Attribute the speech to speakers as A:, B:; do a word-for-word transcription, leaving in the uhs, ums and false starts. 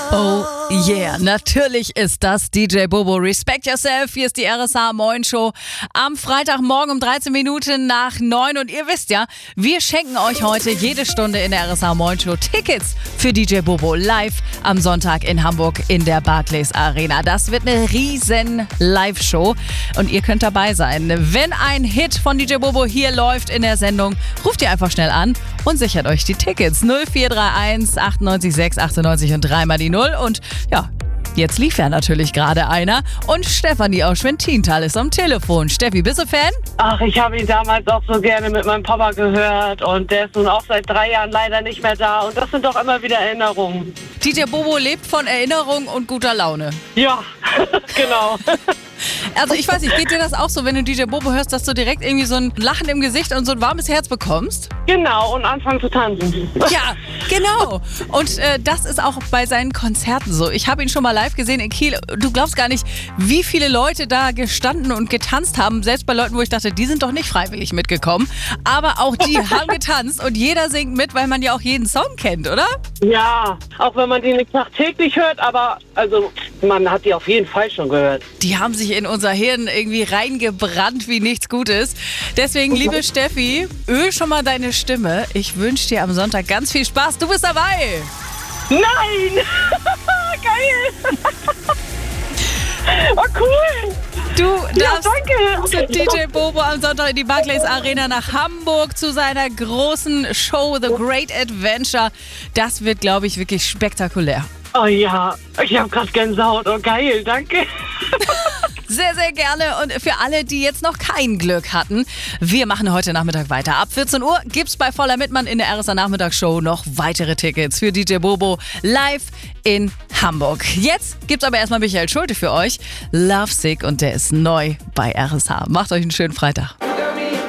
A: Oh yeah, natürlich ist das D J Bobo. Respect Yourself, hier ist die R S H Moin Show am Freitagmorgen um dreizehn Minuten nach neun. Und ihr wisst ja, wir schenken euch heute jede Stunde in der R S H Moin Show Tickets für D J Bobo live am Sonntag in Hamburg in der Barclays Arena. Das wird eine riesen Live-Show und ihr könnt dabei sein. Wenn ein Hit von D J Bobo hier läuft in der Sendung, ruft ihr einfach schnell an und sichert euch die Tickets. null vier drei eins achtundneunzig sechs achtundneunzig und dreimal die null. Und ja, jetzt lief ja natürlich gerade einer und Stefanie aus Schwentintal ist am Telefon. Steffi, bist du Fan?
B: Ach, ich habe ihn damals auch so gerne mit meinem Papa gehört und der ist nun auch seit drei Jahren leider nicht mehr da und das sind doch immer wieder Erinnerungen.
A: D J Bobo lebt von Erinnerung und guter Laune.
B: Ja, genau.
A: Also ich weiß nicht, geht dir das auch so, wenn du D J Bobo hörst, dass du direkt irgendwie so ein Lachen im Gesicht und so ein warmes Herz bekommst?
B: Genau, und anfangen zu tanzen.
A: Ja, genau. Und äh, das ist auch bei seinen Konzerten so. Ich habe ihn schon mal live gesehen in Kiel. Du glaubst gar nicht, wie viele Leute da gestanden und getanzt haben. Selbst bei Leuten, wo ich dachte, die sind doch nicht freiwillig mitgekommen. Aber auch die haben getanzt und jeder singt mit, weil man ja auch jeden Song kennt, oder?
B: Ja, auch wenn man die nicht tagtäglich hört, aber also man hat die auf jeden Fall schon gehört.
A: Die haben sich in unser Hirn irgendwie reingebrannt wie nichts Gutes. Deswegen, liebe Steffi, öl schon mal deine Stimme. Ich wünsche dir am Sonntag ganz viel Spaß. Du bist dabei.
B: Nein! Geil! Oh, cool!
A: Du
B: Ja,
A: darfst
B: danke!
A: zu D J Bobo am Sonntag in die Barclays Arena nach Hamburg zu seiner großen Show The Great Adventure. Das wird, glaube ich, wirklich spektakulär.
B: Oh ja, ich habe gerade Gänsehaut. Oh, geil, danke.
A: Sehr, sehr gerne. Und für alle, die jetzt noch kein Glück hatten, wir machen heute Nachmittag weiter. Ab vierzehn Uhr gibt's bei Voller Mittmann in der R S A Nachmittagsshow noch weitere Tickets für D J Bobo live in Hamburg. Jetzt gibt's aber erstmal Michael Schulte für euch. Lovesick und der ist neu bei R S H. Macht euch einen schönen Freitag.